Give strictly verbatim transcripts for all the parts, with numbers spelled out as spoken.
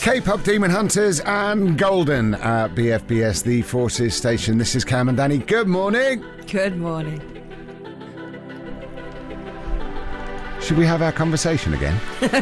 K-pop Demon Hunters and Golden at B F B S, the Forces station. This is Cam and Danny. Good morning. Good morning. Should we have our conversation again?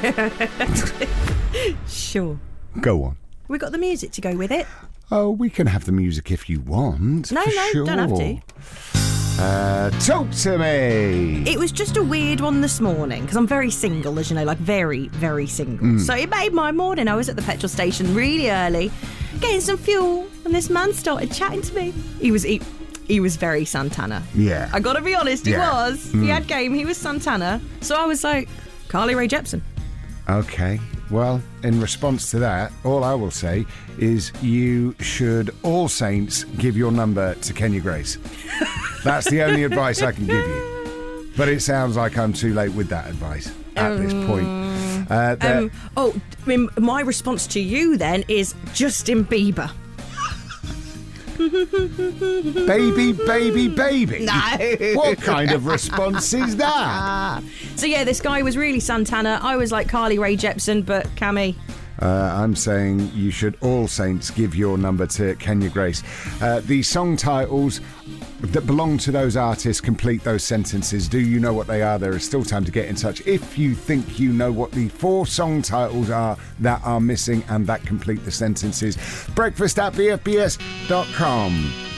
Sure. Go on. We got the music to go with it. Oh, we can have the music if you want. No, for no, sure. don't have to. Uh, talk to me. It was just a weird one this morning because I'm very single, as you know, like very, very single. Mm. So it made my morning. I was at the petrol station really early, getting some fuel, and this man started chatting to me. He was he, he was very Santana. Yeah. I got to be honest, he Yeah. was. Mm. He had game. He was Santana. So I was like, Carly Rae Jepsen. Okay. Well, in response to that, all I will say is you should, All Saints, give your number to Kenya Grace. That's the only advice I can give you. But it sounds like I'm too late with that advice at um, this point. Uh, the- Um, oh, I mean, my response to you then is Justin Bieber. baby, baby, baby. No. What kind of response is that? So yeah, this guy was really Santana. I was like Carly Rae Jepsen, but Cammy. Uh, I'm saying you should, All Saints, give your number to Kenya Grace. Uh, the song titles that belong to those artists complete those sentences. Do you know what they are? There is still time to get in touch if you think you know what the four song titles are that are missing and that complete the sentences. Breakfast at B F B S dot com.